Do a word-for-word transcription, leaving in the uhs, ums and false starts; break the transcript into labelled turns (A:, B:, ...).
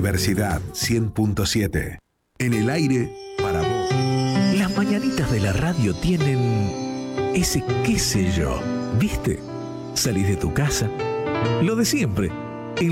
A: Diversidad cien punto siete. En el aire para vos.
B: Las mañanitas de la radio tienen ese qué sé yo, ¿viste? Salís de tu casa, lo de siempre.